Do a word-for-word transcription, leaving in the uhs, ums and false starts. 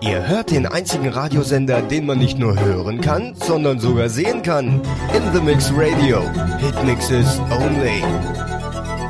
Ihr hört den einzigen Radiosender, den man nicht nur hören kann, sondern sogar sehen kann. In the Mix Radio. Hit mixes only.